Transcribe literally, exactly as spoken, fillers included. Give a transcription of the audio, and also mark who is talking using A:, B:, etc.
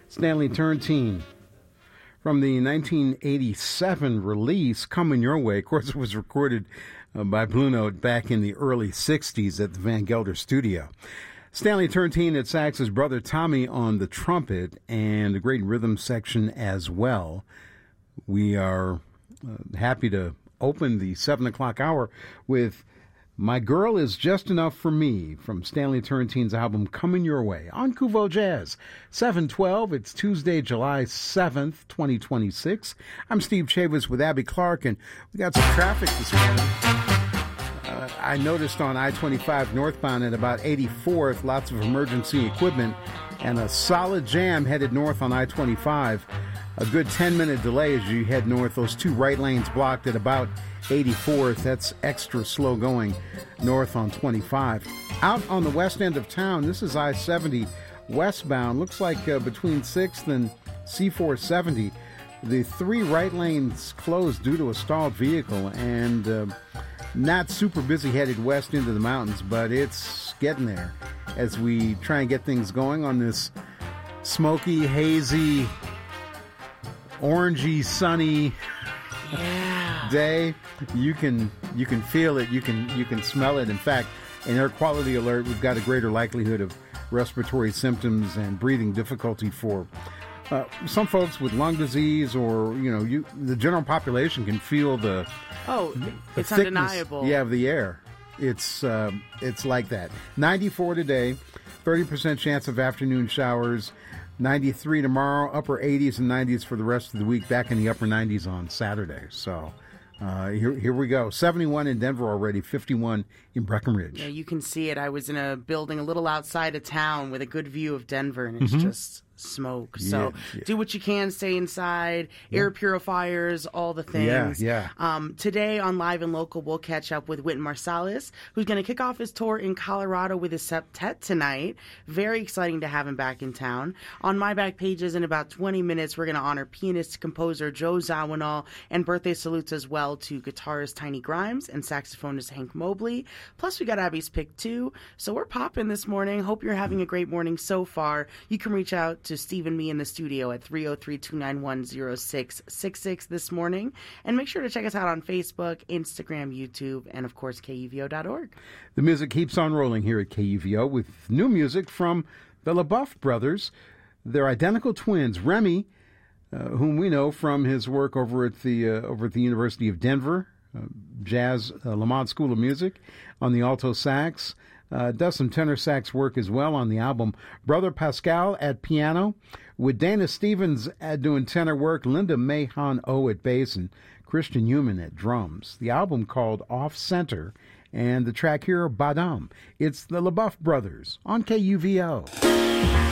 A: Stanley Turrentine. From the nineteen eighty-seven release, Coming Your Way. Of course, it was recorded uh, by Blue Note back in the early sixties at the Van Gelder studio. Stanley Turrentine at sax, his brother Tommy on the trumpet, and a great rhythm section as well. We are uh, happy to open the seven o'clock hour with My Girl Is Just Enough for Me from Stanley Turrentine's album Coming Your Way on Kuvo Jazz. seven twelve, it's Tuesday, July seventh, twenty twenty-six. I'm Steve Chavis with Abby Clark, and we got some traffic this morning. Uh, I noticed on I twenty-five northbound at about eighty-fourth, lots of emergency equipment and a solid jam headed north on I twenty-five. A good ten-minute delay as you head north. Those two right lanes blocked at about eighty-fourth. That's extra slow going north on twenty-five. Out on the west end of town, this is I seventy westbound. Looks like uh, between sixth and C four seventy, the three right lanes closed due to a stalled vehicle, and uh, not super busy headed west into the mountains, but it's getting there as we try and get things going on this smoky, hazy, orangey, sunny
B: yeah.
A: day. You can you can feel it. You can you can smell it. In fact, in air quality alert, we've got a greater likelihood of respiratory symptoms and breathing difficulty for uh, some folks with lung disease, or you know, you the general population can feel the
B: oh,
A: the
B: it's
A: thickness,
B: undeniable.
A: Yeah, of the air. It's uh, it's like that. ninety-four today, thirty percent chance of afternoon showers. ninety-three tomorrow, upper eighties and nineties for the rest of the week, back in the upper nineties on Saturday. So uh, here, here we go. seventy-one in Denver already, fifty-one in Breckenridge.
B: Yeah, you can see it. I was in a building a little outside of town with a good view of Denver, and it's mm-hmm. just smoke. So
A: yeah, yeah.
B: do what you can, stay inside, yeah. air purifiers, all the things.
A: Yeah, yeah.
B: Um, today on Live and Local, we'll catch up with Wynton Marsalis, who's going to kick off his tour in Colorado with his septet tonight. Very exciting to have him back in town. On my back pages, in about twenty minutes, we're going to honor pianist, composer Joe Zawinul, and birthday salutes as well to guitarist Tiny Grimes and saxophonist Hank Mobley. Plus, we got Abby's pick, too. So we're popping this morning. Hope you're having a great morning so far. You can reach out to Steve and me in the studio at three oh three, two nine one, oh six six six this morning. And make sure to check us out on Facebook, Instagram, YouTube, and, of course, K U V O dot org.
A: The music keeps on rolling here at K U V O with new music from the LaBeouf brothers. They're identical twins. Remy, uh, whom we know from his work over at the uh, over at the University of Denver, uh, Jazz uh, Lamont School of Music, on the alto sax. Uh, does some tenor sax work as well on the album. Brother Pascal at piano, with Dana Stevens at doing tenor work, Linda Mahon O at bass, and Christian Human at drums. The album called Off Center, and the track here, Badam. It's the LaBeouf brothers on K U V O.